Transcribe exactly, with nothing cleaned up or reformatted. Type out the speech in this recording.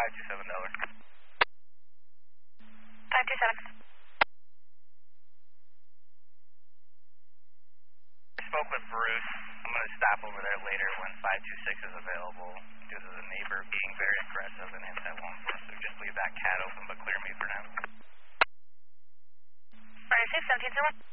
five two seven Delaware. five two seven. I spoke with Bruce. I'm going to stop over there later when five two six is available due to the neighbor being very aggressive and anti-law enforcement. So just leave that cat open but clear me for now. Alright, six seventeen zero one.